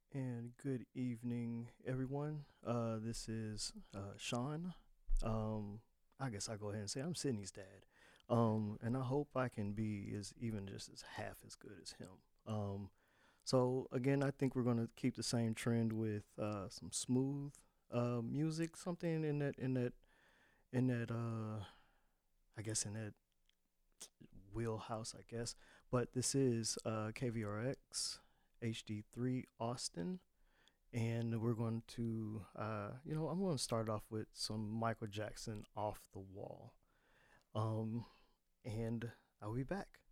And good evening, everyone. This is Sean. Um, I guess I'll go ahead and say I'm Sydney's dad. And I hope I can be as even just as half as good as him. So again, I think we're gonna keep the same trend with some smooth music, something in that I guess in that wheelhouse, I guess. But this is KVRX HD3 Austin, and we're going to I'm going to start off with some Michael Jackson Off the Wall. um and I'll be back.